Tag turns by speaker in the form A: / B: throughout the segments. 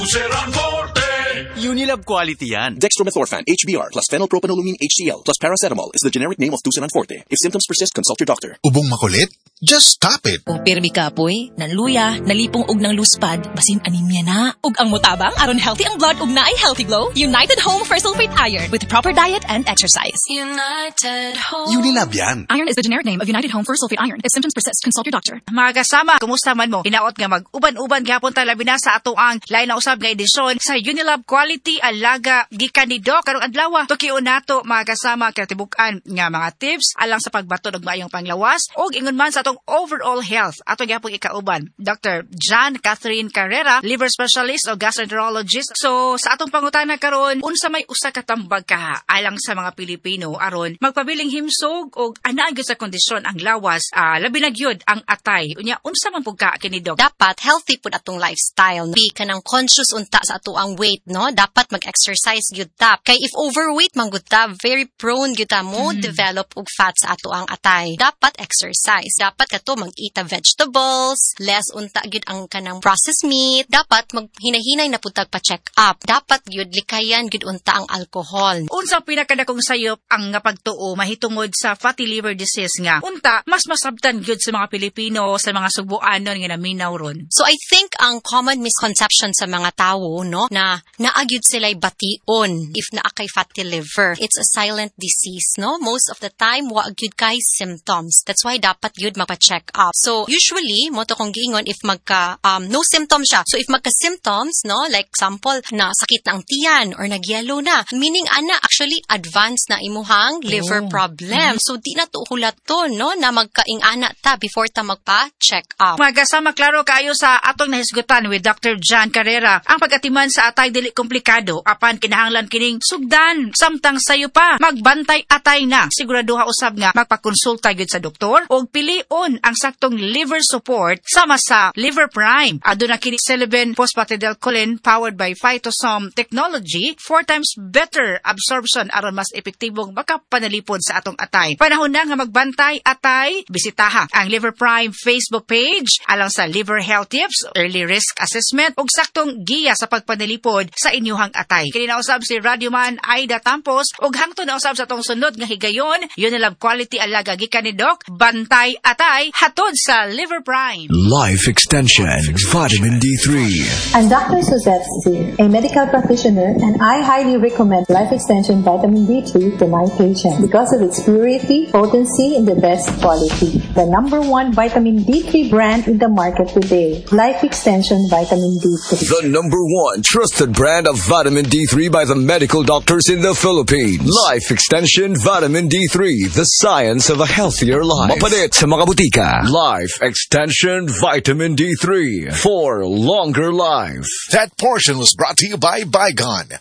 A: Tuceran Forte.
B: Unilab quality yan.
C: Dextromethorphan HBr plus phenylpropanolamine HCl plus paracetamol is the generic name of Tuceran Forte. If symptoms persist, consult your doctor.
D: Ubong makulit? Just stop it.
E: Kung pirmi kapoy, nanluya, nalipong og ng luspad, basin anemia na. Ug ang mutabang aron healthy ang blood ug naay healthy glow. United Home for Sulfate Iron with proper diet and exercise.
F: United Home.
D: Unilab yan.
E: Iron is the generic name of United Home for Sulfate Iron. If symptoms persist, consult your doctor.
G: Mga kasama, kumusta man mo? Hinaot nga mag-uban-uban gihapon ta labi na sa ato ang lain na usab nga edisyon sa Unilab Quality Alaga gikan ni Doc karong adlaw. Tukion nato mga kasama katibuk-an nga mga tips alang sa pagbaton og maayong panglawas ug ingon man sa atong overall health. Ato gyapon ikauban Dr. John Catherine Carrera, liver specialist o gastroenterologist. So sa atong pangutana karon, unsa may usa ka tambag ka alang sa mga Pilipino aron magpabiling himsog og anaa gyud sa kondisyon ang lawas, labi na gyud ang atay. Unya unsa man pud ka kini Doc?
H: Dapat healthy pud atong lifestyle. Be ka nang conscious unta sa ato ang weight, no? Dapat mag-exercise gyud ta. Kay if overweight man gyud ta, very prone gyud ta mo develop og fat sa ato ang atay. Dapat exercise. Dapat kato mag-eat vegetables, less unta gyud ang kanang processed meat. Dapat maghinahinay na pud tag pa-check up. Dapat gyud likayan gyud unta ang alcohol.
G: Unsa pinakadakong sayop ang nga pagtuo mahitungod sa fatty liver disease nga unta mas masabtan gyud sa mga Pilipino, sa mga Subuanon nga naminaw ron?
H: So I think ang common misconception sa mga tao, no, na naagyud sila'y bation if naa kay fatty liver. It's a silent disease, no? Most of the time wa gyud kay symptoms. That's why dapat gyud magpa-check up. So usually mo to kung giingon if magka no symptoms siya. So if magka symptoms, no, like example na sakit na ang tiyan or nagyelo na, meaning ana actually advanced na imuhang liver problem. So di na to hulaton, no, na magkaing-ana ta before ta magpa-check up.
G: Mga kasama, klaro kayo sa atong nahisgutan with Dr. John Carrera. Ang pag-atiman sa atay dili komplikado, apan kinahanglan kining sugdan samtang sayo pa magbantay atay na. Siguraduha usab nga magpakonsulta gyud sa doktor og pilion ang saktong liver support sama sa Liver Prime. Aduna kini Celeben phosphatidylcholine powered by Phytosome technology, 4 times better absorption aron mas epektibong makapanalipod sa atong atay. Panahon na nga magbantay atay, bisitaha ang Liver Prime Facebook page alang sa liver health tips, early risk assessment ug saktong giya sa pagpanalipod sa inyuhang atay. Kini na usab si Radioman Aida Tampos ug hangtod na usab sa tong sunod nga higayon, Unilab Quality Alaga gikan ni Doc, bantay atay hatod sa Liver Prime.
A: Life Extension Vitamin D3.
I: I'm Dr. Suzette C., a medical practitioner, and I highly recommend Life Extension Vitamin D3 to my patients because of its purity, potency, and the best quality. The #1 vitamin D3 brand in the market today, Life Extension Vitamin D3.
A: The #1 trusted brand of vitamin D3 by the medical doctors in the Philippines. Life Extension Vitamin D3, the science of a healthier life. Mapalit sa mga butika. Life Extension Vitamin D3 for longer life.
D: That portion was brought to you by Bygone,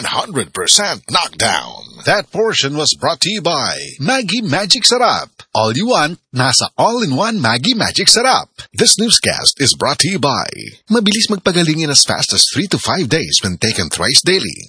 D: 100% knockdown. That portion was brought to you by Maggie Magic Sarap. All you want, nasa all-in-one Maggie Magic Sarap. This newscast is brought to you by mabilis magpagaling in as fast as 3 to 5 days when taken thrice daily.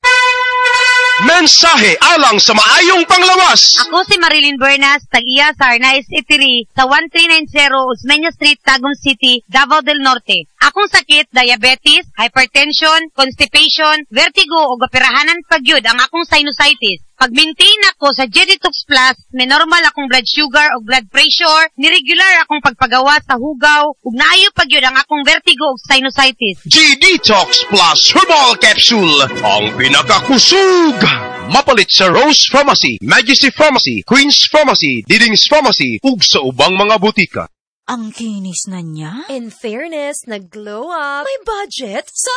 J: Mensahe alang sa maayong panglawas.
K: Ako si Marilyn Buenas, tag-iya sa Arnaiz Eatery sa 1390 Osmeña Street, Tagum City, Davao del Norte. Akong sakit, diabetes, hypertension, constipation, vertigo o operahanan pagyud ang akong sinusitis. Pag-maintain ako sa G-Detox Plus, may normal akong blood sugar o blood pressure, niregular akong pagpagawa sa hugaw, ug naayo pagyud ang akong vertigo o sinusitis.
J: G-Detox Plus Herbal Capsule, ang pinakakusog. Mapalit sa Rose Pharmacy, Majesty Pharmacy, Queen's Pharmacy, Diding's Pharmacy, ug sa ubang mga butika.
E: Ang kinis na niya.
F: In fairness, nag-glow up.
E: May budget sa